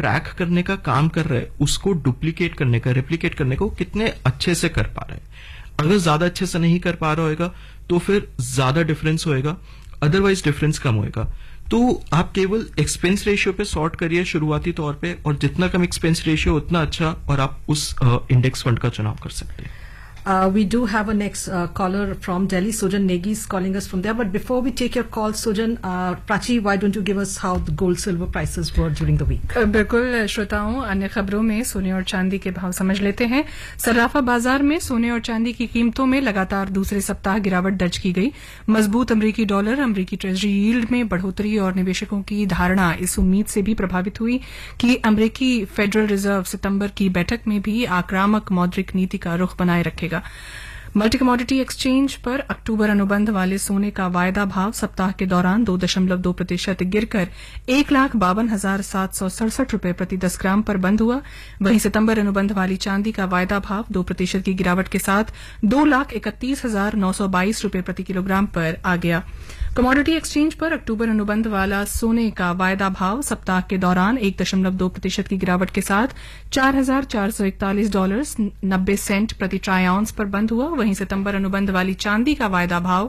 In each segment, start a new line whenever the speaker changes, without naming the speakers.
Track करने का काम कर रहा है उसको डुप्लीकेट करने का, रेप्लिकेट करने का वो कितने अच्छे से कर पा रहा है। अगर ज्यादा अच्छे से नहीं कर पा रहा होगा तो फिर ज्यादा डिफरेंस होएगा, अदरवाइज डिफरेंस कम होएगा। तो आप केवल एक्सपेंस रेशियो पे सॉर्ट करिए शुरुआती तौर पे, और जितना कम एक्सपेंस रेशियो उतना अच्छा, और आप उस इंडेक्स फंड का चुनाव कर सकते हैं।
We do have a next caller from Delhi. Sujan Negi is calling us from there. But before we take your call, Sujan, Prachi, why don't you give us how the gold silver prices were during the week?
बिल्कुल श्रोताओं, अन्य खबरों में सोने और चांदी के भाव समझ लेते हैं। सर्राफा बाजार में सोने और चांदी की कीमतों में लगातार दूसरे सप्ताह गिरावट दर्ज की गई। मजबूत अमरीकी डॉलर, अमरीकी ट्रेजरी यील्ड में बढ़ोतरी और निवेशकों की धारणा इस उम्मीद से भी प्रभावित हुई कि अमरीकी फेडरल रिजर्व सितंबर की बैठक में भी आक्रामक मौद्रिक नीति का रुख बनाए रखेगा। मल्टी कमोडिटी एक्सचेंज पर अक्टूबर अनुबंध वाले सोने का वायदा भाव सप्ताह के दौरान 2.2% गिरकर 1,52,767 रुपए प्रति 10 ग्राम पर बंद हुआ। वहीं सितंबर अनुबंध वाली चांदी का वायदा भाव 2% की गिरावट के साथ 2,31,922 रुपए प्रति किलोग्राम पर आ गया। कमोडिटी एक्सचेंज पर अक्टूबर अनुबंध वाला सोने का वायदा भाव सप्ताह के दौरान 1.2% की गिरावट के साथ $4,441.90 प्रति ट्राई आउंस पर बंद हुआ। वहीं सितंबर अनुबंध वाली चांदी का वायदा भाव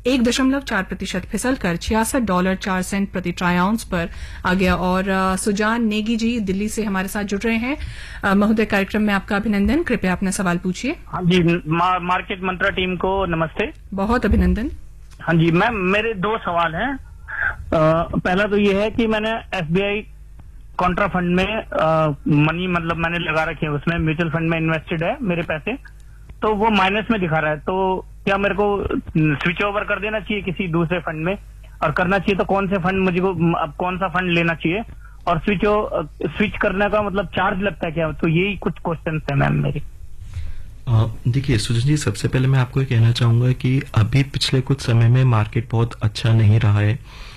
1.4% फिसलकर $66.04 प्रति ट्राई आउंस पर आ गया। और सुजान नेगी जी दिल्ली से हमारे साथ जुड़ रहे हैं। महोदय, कार्यक्रम में आपका अभिनंदन। कृपया अपना सवाल पूछिए।
हाँ जी, मार्केट मंत्रा टीम को नमस्ते।
बहुत अभिनंदन।
हाँ जी मैम, मेरे दो सवाल हैं। पहला तो ये है कि मैंने एसबीआई कॉन्ट्रा फंड में मनी मतलब मैंने लगा रखे हैं, उसमें म्यूचुअल फंड में इन्वेस्टेड है मेरे पैसे, तो वो माइनस में दिखा रहा है। तो क्या मेरे को स्विच ओवर कर देना चाहिए किसी दूसरे फंड में, और करना चाहिए तो कौन से फंड मुझे को अब कौन सा फंड लेना चाहिए, और स्विच करने का मतलब चार्ज लगता है क्या? तो यही कुछ क्वेश्चन है मैम मेरे।
देखिए सुजन जी, सबसे पहले मैं आपको ये कहना चाहूंगा कि अभी पिछले कुछ समय में मार्केट बहुत अच्छा नहीं रहा है,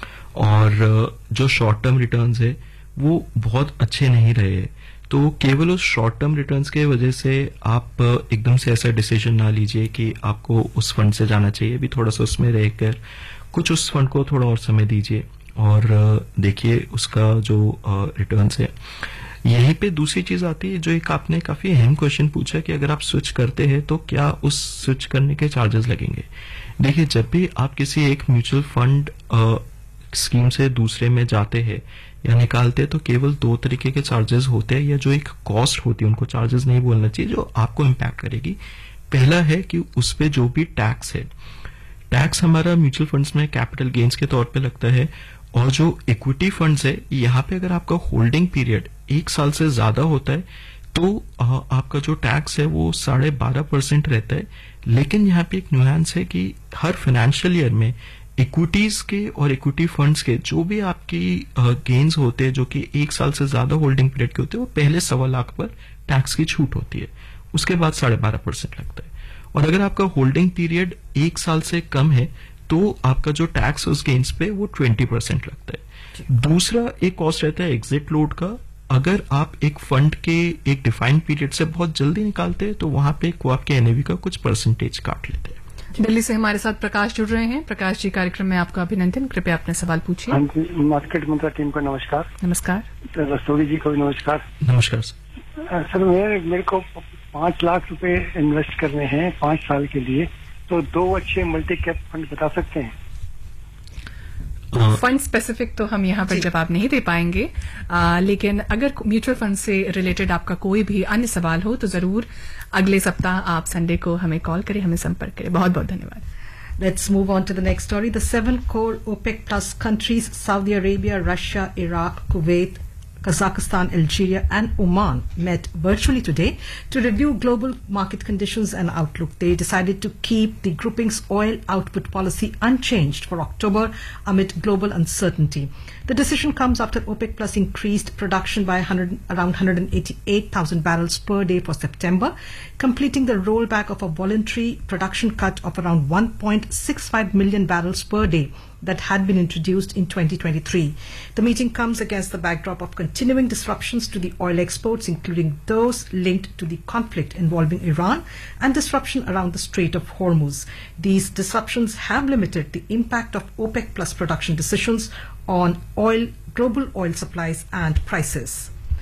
और जो शॉर्ट टर्म रिटर्न्स है वो बहुत अच्छे नहीं रहे हैं। तो केवल उस शॉर्ट टर्म रिटर्न्स के वजह से आप एकदम से ऐसा डिसीजन ना लीजिए कि आपको उस फंड से जाना चाहिए। भी थोड़ा सा उसमें रहकर कुछ उस फंड को थोड़ा और समय दीजिए और देखिए उसका जो रिटर्न्स है। यहीं पे दूसरी चीज आती है जो एक आपने काफी अहम क्वेश्चन पूछा कि अगर आप स्विच करते हैं तो क्या उस स्विच करने के चार्जेस लगेंगे। देखिए, जब भी आप किसी एक म्यूचुअल फंड स्कीम से दूसरे में जाते हैं या निकालते हैं तो केवल दो तरीके के चार्जेस होते हैं, या जो एक कॉस्ट होती है, उनको चार्जेस नहीं बोलना चाहिए, जो आपको इम्पैक्ट करेगी। पहला है कि उस पे जो भी टैक्स है, टैक्स हमारा म्यूचुअल फंड्स में कैपिटल गेन्स के तौर पे लगता है, और जो इक्विटी फंड्स है यहाँ पे अगर आपका होल्डिंग पीरियड 1 साल से ज्यादा होता है तो आपका जो टैक्स है वो 12.5% रहता है। लेकिन यहाँ पे एक न्यूएंस है कि हर फाइनेंशियल ईयर में इक्विटीज के और इक्विटी फंड्स के जो भी आपकी गेन्स होते हैं जो कि 1 साल से ज्यादा होल्डिंग पीरियड के होते हैं, वो पहले 1.25 लाख पर टैक्स की छूट होती है, उसके बाद 12.5% लगता है। और अगर आपका होल्डिंग पीरियड 1 साल से कम है तो आपका जो टैक्स उस गेन्स पे वो 20% लगता है। दूसरा एक कॉस्ट रहता है एग्जिट लोड का। अगर आप एक फंड के एक डिफाइंड पीरियड से बहुत जल्दी निकालते हैं तो वहां पे वो आपके एनएवी का कुछ परसेंटेज काट लेते हैं।
दिल्ली से हमारे साथ प्रकाश जुड़ रहे हैं। प्रकाश जी, कार्यक्रम में आपका अभिनंदन। कृपया अपना सवाल पूछिए।
हाँ जी, मार्केट मंत्रा टीम को नमस्कार।
नमस्कार।
रस्तोगी जी को भी नमस्कार।
नमस्कार सर।
मेरे को 5 लाख रुपए इन्वेस्ट करने हैं 5 साल के लिए, तो 2 अच्छे मल्टी कैप फंड बता सकते हैं?
फंड स्पेसिफिक तो हम यहाँ पर जवाब नहीं दे पाएंगे, लेकिन अगर म्यूचुअल फंड से रिलेटेड आपका कोई भी अन्य सवाल हो तो जरूर अगले सप्ताह आप संडे को हमें कॉल करें, हमें संपर्क करें। बहुत बहुत धन्यवाद।
Let's move on to the next story. The 7 core OPEC plus countries, Saudi Arabia, Russia, Iraq, Kuwait, Kazakhstan, Algeria and Oman met virtually today to review global market conditions and outlook. They decided to keep the grouping's oil output policy unchanged for October amid global uncertainty. The decision comes after OPEC Plus increased production by around 188,000 barrels per day for September, completing the rollback of a voluntary production cut of around 1.65 million barrels per day that had been introduced in 2023. The meeting comes against the backdrop of continuing disruptions to the oil exports, including those linked to the conflict involving Iran and disruption around the Strait of Hormuz. These disruptions have limited the impact of OPEC Plus production decisions on global oil supplies and prices.